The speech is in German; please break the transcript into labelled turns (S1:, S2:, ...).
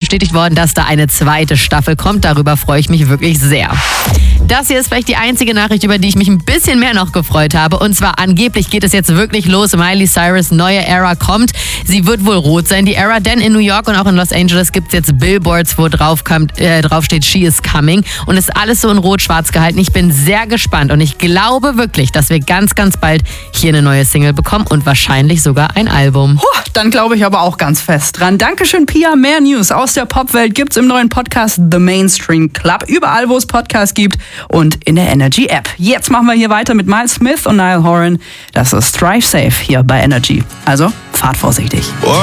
S1: bestätigt worden, dass da eine zweite Staffel kommt. Darüber freue ich mich wirklich sehr. Das hier ist vielleicht die einzige Nachricht, über die ich mich ein bisschen mehr noch gefreut habe. Und zwar angeblich geht es jetzt wirklich los. Miley Cyrus' neue Ära kommt. Sie wird wohl rot sein, die Ära, denn in New York und auch in Los Angeles gibt es jetzt Billboards, wo drauf steht, she is coming. Und ist alles so in rot-schwarz gehalten. Ich bin sehr gespannt und ich glaube wirklich, dass wir ganz, ganz bald hier eine neue Single bekommen und wahrscheinlich sogar ein Album.
S2: Dann glaube ich aber auch ganz fest dran. Dankeschön, Pia. Mehr News aus der Popwelt gibt's im neuen Podcast The Mainstream Club. Überall, wo es Podcasts gibt und in der Energy App. Jetzt machen wir hier weiter mit Miles Smith und Niall Horan. Das ist Drive Safe hier bei Energy. Also, fahrt vorsichtig.